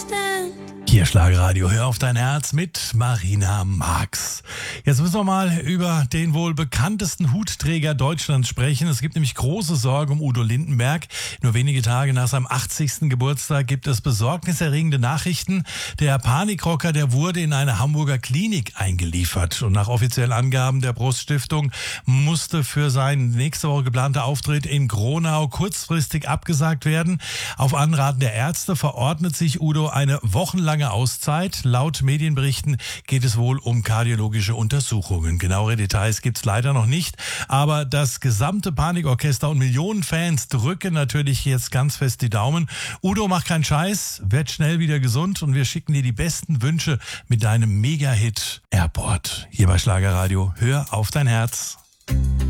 understand. Hier Schlagerradio, hör auf dein Herz mit Marina Marx. Jetzt müssen wir mal über den wohl bekanntesten Hutträger Deutschlands sprechen. Es gibt nämlich große Sorge um Udo Lindenberg. Nur wenige Tage nach seinem 80. Geburtstag gibt es besorgniserregende Nachrichten. Der Panikrocker, der wurde in eine Hamburger Klinik eingeliefert. Und nach offiziellen Angaben der Brust-Stiftung musste für seinen nächste Woche geplanter Auftritt in Gronau kurzfristig abgesagt werden. Auf Anraten der Ärzte verordnet sich Udo eine wochenlange Auszeit. Laut Medienberichten geht es wohl um kardiologische Untersuchungen. Genauere Details gibt's leider noch nicht, aber das gesamte Panikorchester und Millionen Fans drücken natürlich jetzt ganz fest die Daumen. Udo, mach keinen Scheiß, werd schnell wieder gesund und wir schicken dir die besten Wünsche mit deinem Mega-Hit Airport. Hier bei Schlagerradio, hör auf dein Herz.